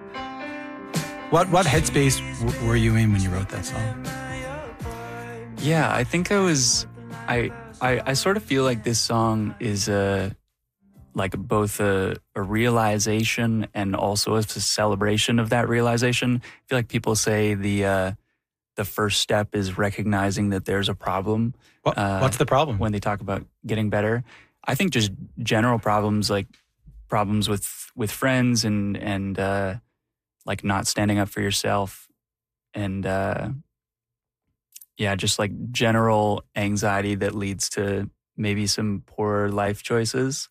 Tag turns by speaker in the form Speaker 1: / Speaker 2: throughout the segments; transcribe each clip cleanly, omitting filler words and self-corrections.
Speaker 1: What headspace were you in when you wrote that song?
Speaker 2: Yeah, I think I sort of feel like this song is both a realization and also a celebration of that realization. I feel like people say the first step is recognizing that there's a problem.
Speaker 1: What's the problem?
Speaker 2: When they talk about getting better, I think just general problems, like problems with friends and like not standing up for yourself, and just like general anxiety that leads to maybe some poor life choices.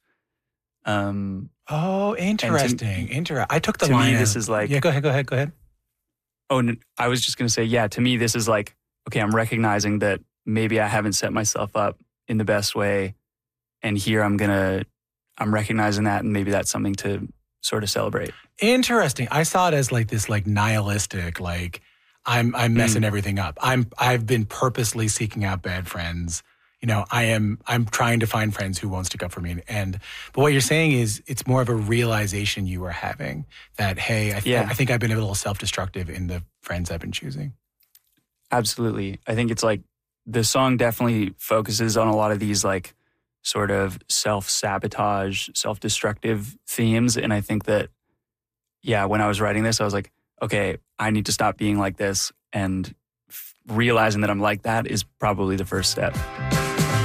Speaker 1: Oh, interesting. I took the
Speaker 2: to
Speaker 1: line
Speaker 2: me,
Speaker 1: as,
Speaker 2: this is like...
Speaker 1: Yeah, go ahead.
Speaker 2: Oh, I was just going to say, yeah, to me, this is like, okay, I'm recognizing that maybe I haven't set myself up in the best way. And here I'm recognizing that, and maybe that's something to sort of celebrate.
Speaker 1: Interesting. I saw it as like this like nihilistic, like I'm messing everything up. I've been purposely seeking out bad friends. You know, I'm trying to find friends who won't stick up for me. But what you're saying is it's more of a realization you were having that, hey, I think I've been a little self-destructive in the friends I've been choosing.
Speaker 2: Absolutely. I think it's like the song definitely focuses on a lot of these like sort of self-sabotage, self-destructive themes. And I think that, when I was writing this, I was like, okay, I need to stop being like this, and realizing that I'm like that is probably the first step.